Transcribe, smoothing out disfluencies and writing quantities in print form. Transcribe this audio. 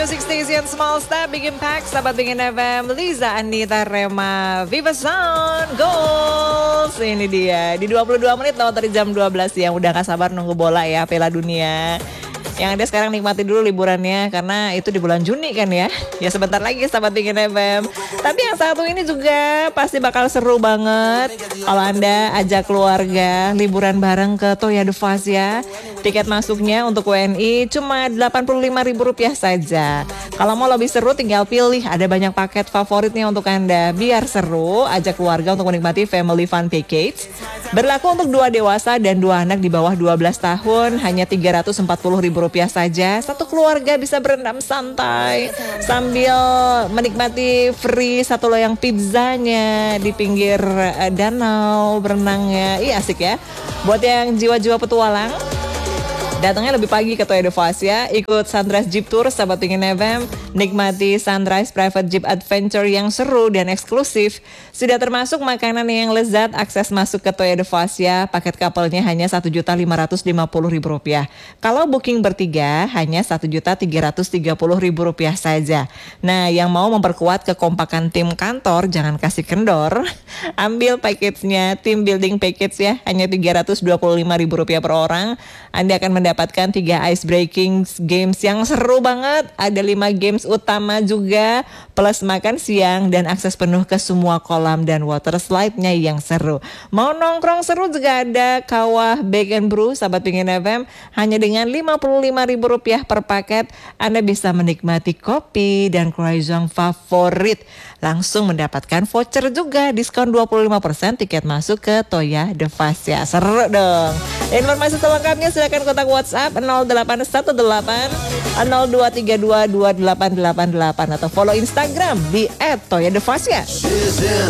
Music Station Small Step, Big Impact, sahabat Bingin FM, Liza, Anita, Rema, Viva Sound, Goals. Ini dia, di 22 menit lewat dari jam 12 yang udah gak sabar nunggu bola ya, Piala Dunia. Yang ada sekarang nikmati dulu liburannya karena itu di bulan Juni kan ya. Ya sebentar lagi sahabat Bingin FM. Tapi yang satu ini juga pasti bakal seru banget. Kalau Anda ajak keluarga liburan bareng ke Toya The Fast ya. Tiket masuknya untuk WNI cuma Rp85.000 saja. Kalau mau lebih seru tinggal pilih, ada banyak paket favoritnya untuk Anda. Biar seru, ajak keluarga untuk menikmati Family Fun Package. Berlaku untuk 2 dewasa dan 2 anak di bawah 12 tahun, hanya Rp340.000 saja. Satu keluarga bisa berendam santai sambil menikmati free satu loyang pizzanya di pinggir danau berenangnya. Ih asik ya. Buat yang jiwa-jiwa petualang, datangnya lebih pagi ke Toya The Fast ya. Ikut Sunrise Jeep Tour sahabat Bingin FM. Nikmati Sunrise Private Jeep Adventure yang seru dan eksklusif. Sudah termasuk makanan yang lezat. Akses masuk ke Toya The Fast ya. Paket couple-nya hanya Rp1.550.000. Kalau booking bertiga hanya Rp1.330.000 saja. Nah yang mau memperkuat kekompakan tim kantor, jangan kasih kendor. Ambil package-nya, team building package ya. Hanya Rp325.000 per orang. Anda akan mendapatkan 3 ice breaking games yang seru banget. Ada 5 games utama juga, plus makan siang dan akses penuh ke semua kolam dan water slide-nya yang seru. Mau nongkrong seru juga ada Kawah Bake and Brew sahabat Bingin FM. Hanya dengan Rp55.000 per paket, Anda bisa menikmati kopi dan croissant favorit. Langsung mendapatkan voucher juga, diskon 25% tiket masuk ke Toya The Fast ya. Seru dong. Informasi selengkapnya silakan kontak WhatsApp 0818 02322888 atau follow Instagram di @toyadefast ya.